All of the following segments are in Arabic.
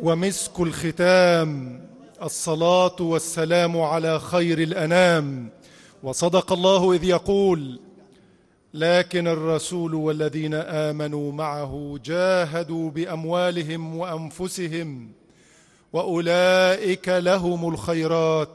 ومسك الختام، الصلاة والسلام على خير الأنام. وصدق الله إذ يقول: لكن الرسول والذين آمنوا معه جاهدوا بأموالهم وأنفسهم وأولئك لهم الخيرات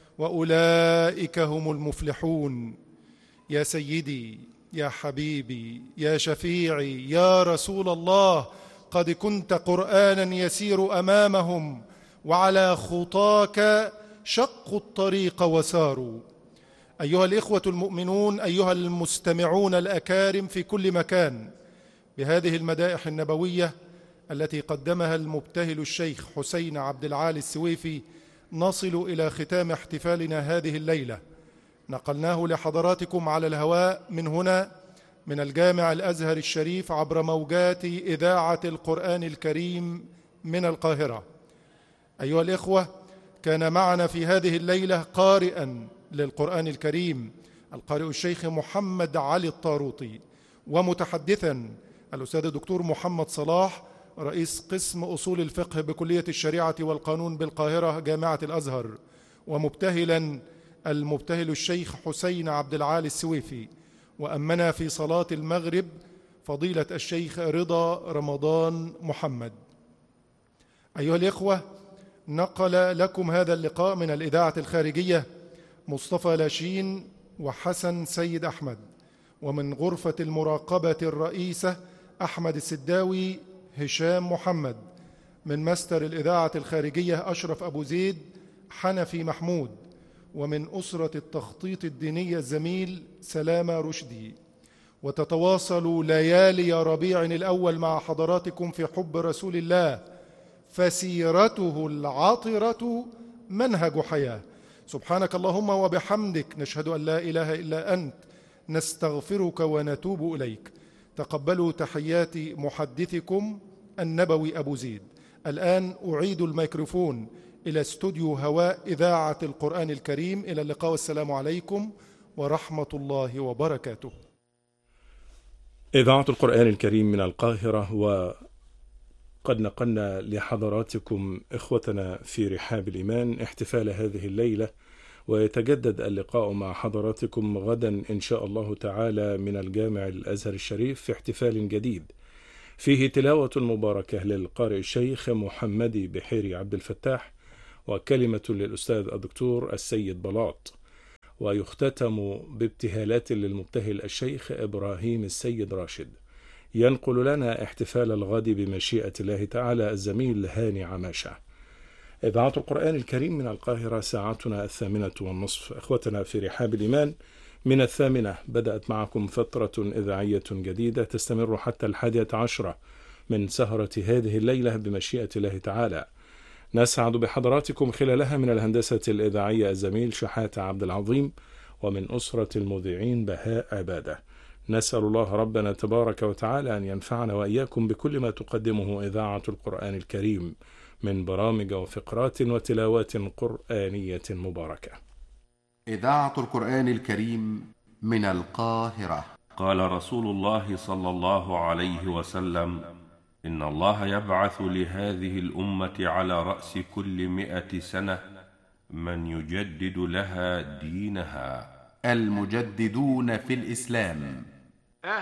وأولئك هم المفلحون. يا سيدي، يا حبيبي، يا شفيعي، يا رسول الله، قد كنت قرآنا يسير أمامهم، وعلى خطاك شقوا الطريق وساروا. أيها الإخوة المؤمنون، أيها المستمعون الأكارم في كل مكان، بهذه المدائح النبوية التي قدمها المبتهل الشيخ حسين عبد العالي السويفي نصل إلى ختام احتفالنا هذه الليلة. نقلناه لحضراتكم على الهواء من هنا، من الجامع الأزهر الشريف، عبر موجات إذاعة القرآن الكريم من القاهرة. أيها الإخوة، كان معنا في هذه الليلة قارئا للقرآن الكريم القارئ الشيخ محمد علي الطاروطي، ومتحدثا الأستاذ الدكتور محمد صلاح، رئيس قسم أصول الفقه بكلية الشريعة والقانون بالقاهرة جامعة الأزهر، ومبتهلا المبتهل الشيخ حسين عبد العالي السويفي. وأمنا في صلاة المغرب فضيلة الشيخ رضا رمضان محمد. أيها الإخوة، نقل لكم هذا اللقاء من الإذاعة الخارجية مصطفى لاشين وحسن سيد أحمد، ومن غرفة المراقبة الرئيسة أحمد السداوي هشام محمد، من مستر الإذاعة الخارجية أشرف أبو زيد حنفي محمود، ومن أسرة التخطيط الديني الزميل سلامة رشدي. وتتواصل ليالي ربيع الأول مع حضراتكم في حب رسول الله، فسيرته العطرة منهج حياة. سبحانك اللهم وبحمدك، نشهد أن لا إله إلا أنت، نستغفرك ونتوب إليك. تقبلوا تحيات محدثكم النبوي أبو زيد. الآن أعيد الميكروفون إلى استوديو هواء إذاعة القرآن الكريم. إلى اللقاء والسلام عليكم ورحمة الله وبركاته. إذاعة القرآن الكريم من القاهرة، وقد نقلنا لحضراتكم إخوتنا في رحاب الإيمان احتفال هذه الليلة، ويتجدد اللقاء مع حضراتكم غدا إن شاء الله تعالى من الجامع الأزهر الشريف في احتفال جديد فيه تلاوة مباركة للقارئ الشيخ محمدي بحيري عبد الفتاح، وكلمة للأستاذ الدكتور السيد بلاط، ويختتم بابتهالات للمبتهل الشيخ إبراهيم السيد راشد. ينقل لنا احتفال الغد بمشيئة الله تعالى الزميل هاني عماشة. إذاعة القرآن الكريم من القاهرة، ساعتنا 8:30. إخوتنا في رحاب الإيمان، من 8 بدأت معكم فترة إذاعية جديدة تستمر حتى 11 من سهرة هذه الليلة بمشيئة الله تعالى. نسعد بحضراتكم خلالها من الهندسة الإذاعية الزميل شحاتة عبد العظيم، ومن أسرة المذيعين بهاء عبادة. نسأل الله ربنا تبارك وتعالى أن ينفعنا وإياكم بكل ما تقدمه إذاعة القرآن الكريم من برامج وفقرات وتلاوات قرآنية مباركة. إذاعة القرآن الكريم من القاهرة. قال رسول الله صلى الله عليه وسلم: إن الله يبعث لهذه الأمة على رأس كل 100 سنة من يجدد لها دينها. المجددون في الإسلام